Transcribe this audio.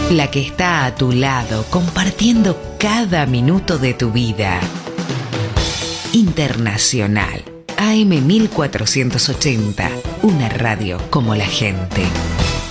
La que está a tu lado, compartiendo cada minuto de tu vida. Internacional, AM 1480, una radio como la gente.